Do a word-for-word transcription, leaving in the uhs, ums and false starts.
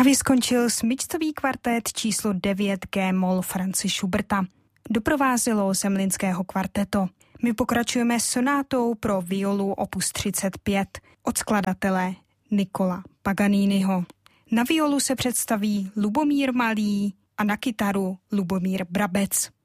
Právě skončil smyčcový kvartet číslo devět G-moll Franze Schuberta. Doprovázelo zemlínského kvarteto. My pokračujeme sonátou pro violu opus třicet pět od skladatele Niccola Paganiniho. Na violu se představí Lubomír Malý a na kytaru Lubomír Brabec.